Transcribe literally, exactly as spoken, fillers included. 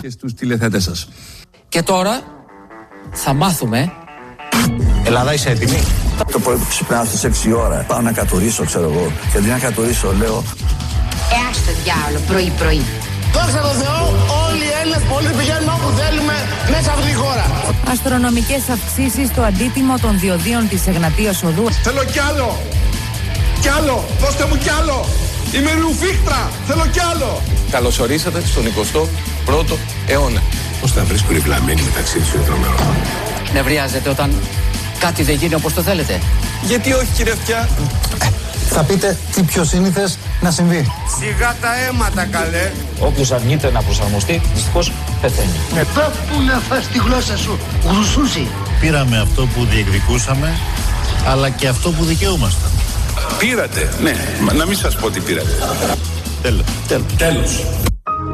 και στους τηλεθεατές σας. Και τώρα θα μάθουμε. Ελλάδα, είσαι έτοιμη? Το πρωί που ξυπνάω στις έξι ώρα, πάω να κατουρίσω, ξέρω εγώ. Και αντί να κατουρίσω, λέω. Ε, ας το διάολο, πρωί-πρωί. Δόξα τω Θεώ, όλοι οι Έλληνες πολίτες πηγαίνουν όπου θέλουμε μέσα από τη χώρα. Αστρονομικές αυξήσεις στο αντίτιμο των διοδίων της Εγνατίας Οδού. Θέλω κι άλλο! Κι άλλο! Δώστε μου κι άλλο! Είμαι ρουφίχτρα! Θέλω κι άλλο! Καλώς ορίσατε στον εικοστό πρώτο αιώνα. Πώς τα βρίσκουν οι βλαμμένοι μεταξύ τους ηλεκτρομερών? Νευριάζετε όταν κάτι δεν γίνει όπως το θέλετε? Γιατί όχι, κύριε Αυτιά? Θα πείτε τι πιο σύνηθες να συμβεί. Σιγά τα αίματα, καλέ! Όποιος αρνείται να προσαρμοστεί, δυστυχώς πεθαίνει. Μετά που να φας τη γλώσσα σου, γρουσούσει. Πήραμε αυτό που διεκδικούσαμε, αλλά και αυτό που δικαιούμασταν. Πήρατε, ναι, να μην σας πω τι πήρατε. Τέλος. Τέλος.